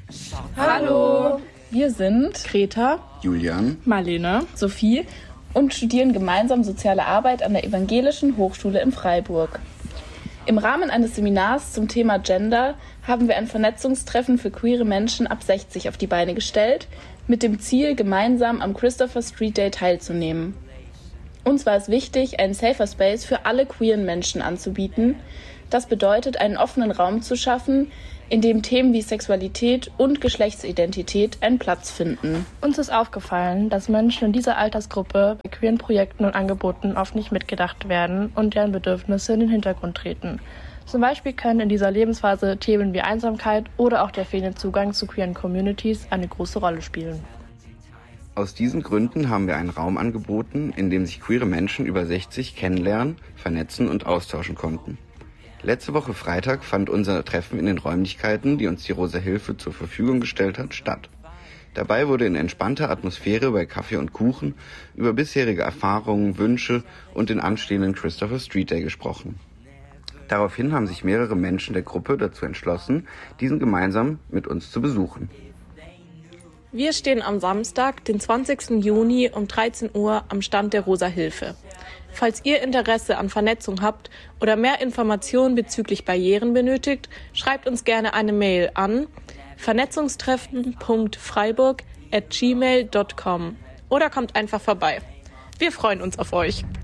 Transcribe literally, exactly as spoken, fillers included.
Hallo! Wir sind Greta, Julian, Marlene, Sophie und studieren gemeinsam Soziale Arbeit an der Evangelischen Hochschule in Freiburg. Im Rahmen eines Seminars zum Thema Gender haben wir ein Vernetzungstreffen für queere Menschen ab sechzig auf die Beine gestellt, mit dem Ziel, gemeinsam am Christopher Street Day teilzunehmen. Uns war es wichtig, einen Safer Space für alle queeren Menschen anzubieten. Das bedeutet, einen offenen Raum zu schaffen, in dem Themen wie Sexualität und Geschlechtsidentität einen Platz finden. Uns ist aufgefallen, dass Menschen in dieser Altersgruppe bei queeren Projekten und Angeboten oft nicht mitgedacht werden und deren Bedürfnisse in den Hintergrund treten. Zum Beispiel können in dieser Lebensphase Themen wie Einsamkeit oder auch der fehlende Zugang zu queeren Communities eine große Rolle spielen. Aus diesen Gründen haben wir einen Raum angeboten, in dem sich queere Menschen über sechzig kennenlernen, vernetzen und austauschen konnten. Letzte Woche Freitag fand unser Treffen in den Räumlichkeiten, die uns die Rosa Hilfe zur Verfügung gestellt hat, statt. Dabei wurde in entspannter Atmosphäre bei Kaffee und Kuchen über bisherige Erfahrungen, Wünsche und den anstehenden Christopher Street Day gesprochen. Daraufhin haben sich mehrere Menschen der Gruppe dazu entschlossen, diesen gemeinsam mit uns zu besuchen. Wir stehen am Samstag, den zwanzigsten Juni um dreizehn Uhr am Stand der Rosa Hilfe. Falls ihr Interesse an Vernetzung habt oder mehr Informationen bezüglich Barrieren benötigt, schreibt uns gerne eine Mail an vernetzungstreffen punkt freiburg at gmail punkt com oder kommt einfach vorbei. Wir freuen uns auf euch.